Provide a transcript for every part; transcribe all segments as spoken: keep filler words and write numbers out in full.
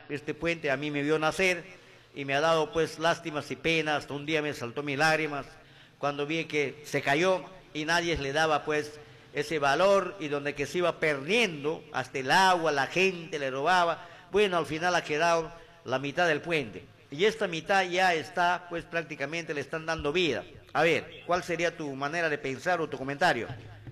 este puente a mí me vio nacer y me ha dado pues lástimas y penas, hasta un día me saltó mis lágrimas cuando vi que se cayó y nadie le daba pues ese valor y donde que se iba perdiendo hasta el agua, la gente le robaba. Bueno, al final ha quedado la mitad del puente y esta mitad ya está pues prácticamente le están dando vida. A ver, ¿cuál sería tu manera de pensar o tu comentario?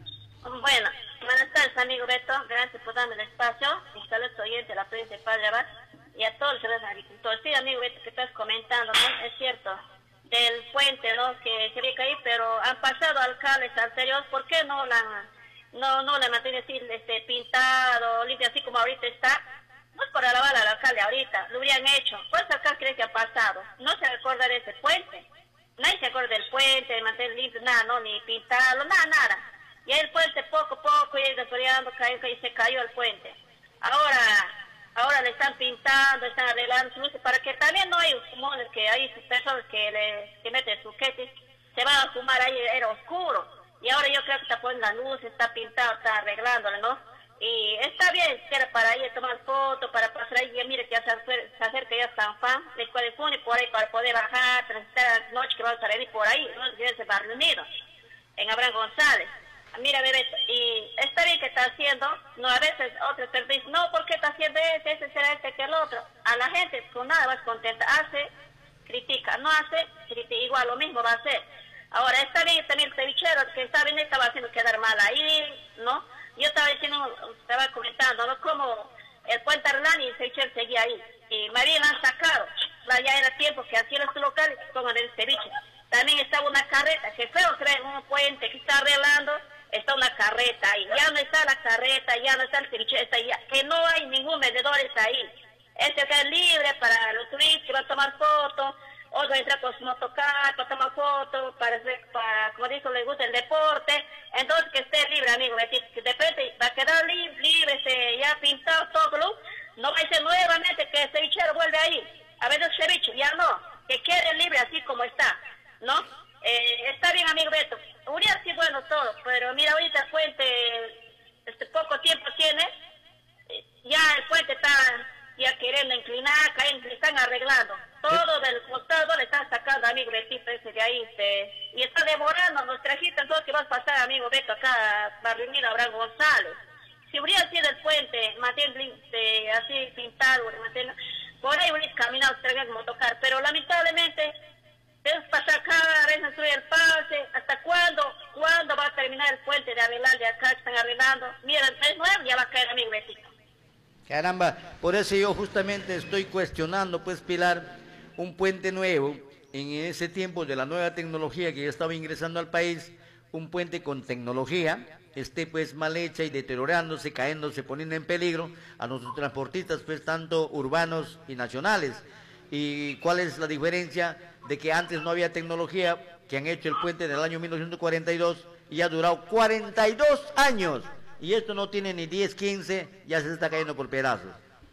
Bueno, buenas tardes, amigo Beto. Gracias por darme el espacio. Y saludos oyentes de la principal de Abad y a todos los agricultores. Sí, amigo Beto, que estás comentando, ¿no? Es cierto, del puente, ¿no? Que se ve que ahí, pero han pasado alcaldes anteriores. ¿Por qué no la han, no, no la mantienen así, este, pintado, limpio, así como ahorita está? No es por alabar al alcalde ahorita, lo hubieran hecho. ¿Cuántos alcaldes creen que ha pasado? No se recuerda de ese puente. Nadie se acuerda del puente, de mantener limpio, nada, no, ni pintarlo, nada, nada. Y ahí el puente poco a poco, y desorientando, y se cayó el puente. Ahora, ahora le están pintando, están arreglando sus luces, para que también no hay fumones, que hay personas que le que meten sus quetes, se van a fumar ahí, era oscuro. Y ahora yo creo que está poniendo la luz, está pintado, está arreglándole, ¿no? Y está bien, que era para ir a tomar fotos, para pasar ahí, ya mire que ya se, se acerca ya San Juan, después de junio, por ahí para poder bajar, transitar la noche que vamos a venir por ahí, ¿no? Desde Barrio Unido, en Abraham González. Mira, bebé, y está bien que está haciendo, no, a veces otros te dicen, no, ¿por qué está haciendo ese, ese será este que el otro? A la gente con nada más contenta, hace, critica, no hace, critica, igual lo mismo va a hacer. Ahora, está bien también el cevichero, que está bien, estaba haciendo quedar mal ahí, ¿no? Yo estaba diciendo, estaba comentando, ¿no? Como el puente Arlán y el cevichero seguía ahí, y María la han sacado, ya era tiempo que hacían los locales pongan el ceviche. También estaba una carreta, que feo creer, un puente que está arreglando, está una carreta ahí, ya no está la carreta, ya no está el ceviche, está ahí, que no hay ningún vendedor está ahí. Este que es libre para los turistas que van a tomar fotos, otro entra con su motocar para tomar fotos, para, para, como dijo, le gusta el deporte, entonces que esté libre, amigo, que de repente va a quedar libre, libre este, ya pintado todo, no va a ser nuevamente que el cevichero vuelve ahí, a ver el ceviche, ya no, que quede libre así como está, ¿no? Eh, está bien, amigo Beto. Hubiera sido bueno todo, pero mira, ahorita el puente, este poco tiempo tiene, eh, ya el puente está ya queriendo inclinar, caen, le están arreglando. Todo del costado le están sacando, amigo Betito, ese de ahí, este, y está demorando, nos trajiste entonces que vas a pasar, amigo Beto, acá a Barrio Unido, Abraham González. Si hubiera sido el puente, mantener este, así pintado, mantener, por ahí hubiera caminado, traer motocar, pero lamentablemente es pasar cada vez destruir el pase. ¿Hasta cuándo? ¿Cuándo va a terminar el puente de arreglar de acá que están arreglando? Mira, es nuevo, ya va a caer, amigo Betito. Caramba, por eso yo justamente estoy cuestionando, pues, Pilar, un puente nuevo, en ese tiempo de la nueva tecnología que ya estaba ingresando al país, un puente con tecnología, esté pues mal hecha y deteriorándose, cayéndose, poniendo en peligro a nuestros transportistas, pues, tanto urbanos y nacionales. ¿Y cuál es la diferencia de que antes no había tecnología, que han hecho el puente del año mil novecientos cuarenta y dos y ha durado cuarenta y dos años? Y esto no tiene ni diez, quince, ya se está cayendo por pedazos.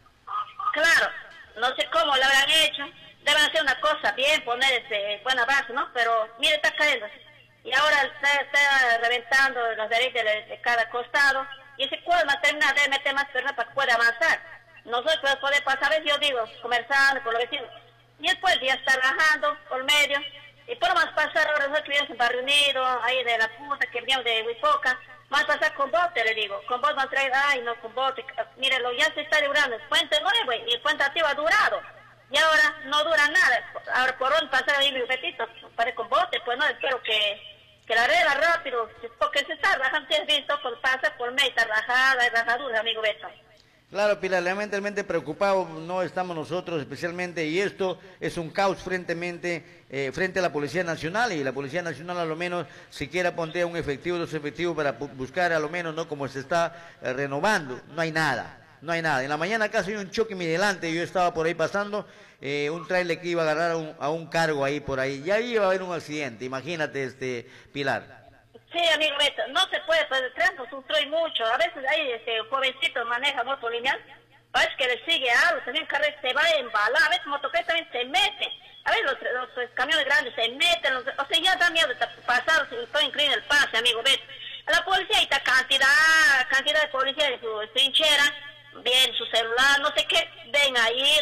Claro, no sé cómo lo habrán hecho, deben hacer una cosa bien, poner ese buen avance, ¿no? Pero mire, está cayendo. Y ahora está, está reventando los derechos de, de cada costado, y ese cuadro va a terminar de meter más personas para que pueda avanzar. Nosotros podemos pasar, a veces yo digo, conversando con los vecinos, y después ya está bajando por medio, y podemos pasar ahora nosotros vivimos en Barrio Unido, ahí de la puta, que venimos de Huipoca, vamos a pasar con bote, le digo, con bote vamos a traer, ay no, con bote, mírelo, ya se está librando, el puente nuevo, y el puente antiguo ha durado, y ahora no dura nada, ahora por dónde pasar ahí mi petito, para con bote, pues no, espero que, que la arregla rápido, porque se está rajando, si has visto, cuando pasa por medio, está rajada, y rajadura, amigo Beto. Claro, Pilar, lamentablemente preocupados no estamos nosotros especialmente, y esto es un caos frente, eh, frente a la Policía Nacional, y la Policía Nacional a lo menos siquiera pondría un efectivo, dos efectivos para buscar a lo menos, ¿no?, como se está eh, renovando, no hay nada, no hay nada. En la mañana casi hay un choque en mi delante, yo estaba por ahí pasando, eh, un trailer que iba a agarrar a un, a un cargo ahí por ahí, y ahí iba a haber un accidente, imagínate, este Pilar. Sí, amigo Beto, no se puede, pues el tránsito sufre mucho. A veces hay este jovencito maneja moto lineal, parece que le sigue algo, también el carril se va a embalar, a veces motocicleta también se mete, a veces los, los, los camiones grandes se meten, los, o sea, ya da miedo de pasar, si todo inclina el pase, amigo Beto. La policía, ahí está cantidad, cantidad de policía de su trinchera, bien su celular, no sé qué, ven ahí,